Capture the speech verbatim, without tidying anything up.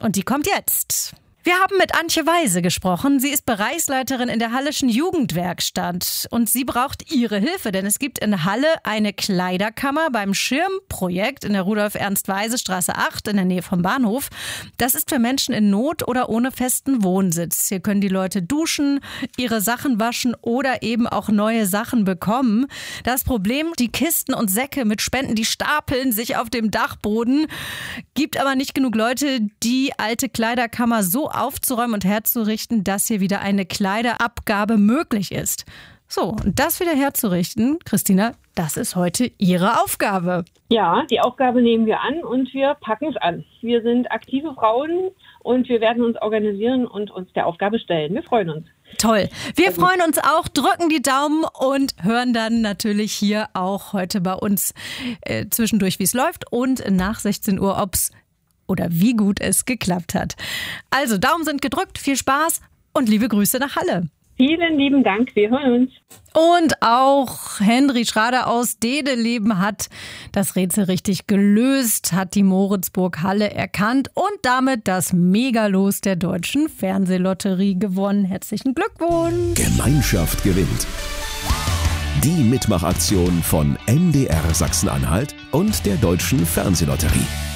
Und die kommt jetzt. Wir haben mit Antje Weise gesprochen. Sie ist Bereichsleiterin in der Halleschen Jugendwerkstatt und sie braucht ihre Hilfe, denn es gibt in Halle eine Kleiderkammer beim Schirmprojekt in der Rudolf-Ernst-Weise-Straße acht in der Nähe vom Bahnhof. Das ist für Menschen in Not oder ohne festen Wohnsitz. Hier können die Leute duschen, ihre Sachen waschen oder eben auch neue Sachen bekommen. Das Problem, die Kisten und Säcke mit Spenden, die stapeln sich auf dem Dachboden. Gibt aber nicht genug Leute, die alte Kleiderkammer so aufzuräumen und herzurichten, dass hier wieder eine Kleiderabgabe möglich ist. So, und das wieder herzurichten, Christina, das ist heute Ihre Aufgabe. Ja, die Aufgabe nehmen wir an und wir packen es an. Wir sind aktive Frauen und wir werden uns organisieren und uns der Aufgabe stellen. Wir freuen uns. Toll. Wir also. freuen uns auch, drücken die Daumen und hören dann natürlich hier auch heute bei uns äh, zwischendurch, wie es läuft und nach sechzehn Uhr, ob es oder wie gut es geklappt hat. Also Daumen sind gedrückt, viel Spaß und liebe Grüße nach Halle. Vielen lieben Dank, wir hören uns. Und auch Henry Schrader aus Dedeleben hat das Rätsel richtig gelöst, hat die Moritzburg Halle erkannt und damit das Megalos der Deutschen Fernsehlotterie gewonnen. Herzlichen Glückwunsch. Gemeinschaft gewinnt. Die Mitmachaktion von M D R Sachsen-Anhalt und der Deutschen Fernsehlotterie.